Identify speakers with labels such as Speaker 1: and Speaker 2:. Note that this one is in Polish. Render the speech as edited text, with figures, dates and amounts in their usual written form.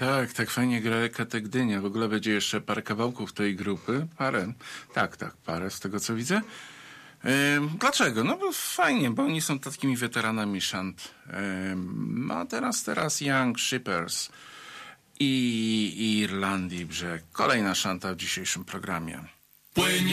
Speaker 1: Tak, tak fajnie gra Ekatek Gdynia. W ogóle będzie jeszcze parę kawałków tej grupy. Parę. Tak, parę z tego co widzę. Dlaczego? No bo fajnie, bo oni są takimi weteranami szant. A teraz Young Shippers i Irlandii Brzeg. Kolejna szanta w dzisiejszym programie.